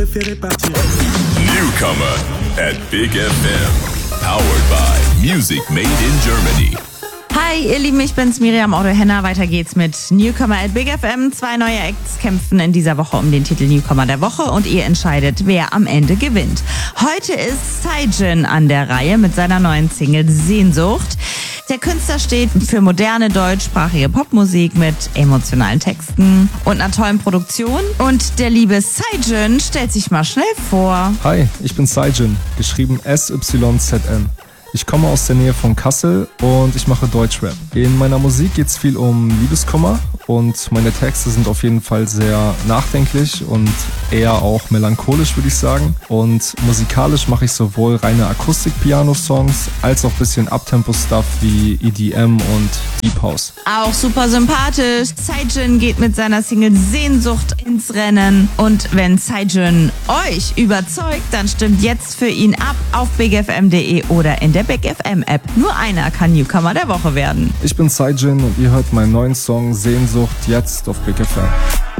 Newcomer at Big FM. Powered by Music Made in Germany. Hi, ihr Lieben, ich bin's, Miriam Otto-Henner. Weiter geht's mit Newcomer at Big FM. 2 neue Acts kämpfen in dieser Woche um den Titel Newcomer der Woche und ihr entscheidet, wer am Ende gewinnt. Heute ist Saijin an der Reihe mit seiner neuen Single Sehnsucht. Der Künstler steht für moderne deutschsprachige Popmusik mit emotionalen Texten und einer tollen Produktion. Und der liebe Saijin stellt sich mal schnell vor. Hi, ich bin Saijin, geschrieben SYZN. Ich komme aus der Nähe von Kassel und ich mache Deutschrap. In meiner Musik geht es viel um Liebeskummer und meine Texte sind auf jeden Fall sehr nachdenklich und eher auch melancholisch, würde ich sagen. Und musikalisch mache ich sowohl reine Akustik-Piano-Songs als auch ein bisschen Uptempo-Stuff wie EDM und Deep House. Auch super sympathisch. Saijin geht mit seiner Single Sehnsucht ins Rennen. Und wenn Saijin euch überzeugt, dann stimmt jetzt für ihn ab auf bigfm.de oder in der Big FM App. Nur einer kann Newcomer der Woche werden. Ich bin Saijin und ihr hört meinen neuen Song Sehnsucht jetzt auf Big FM.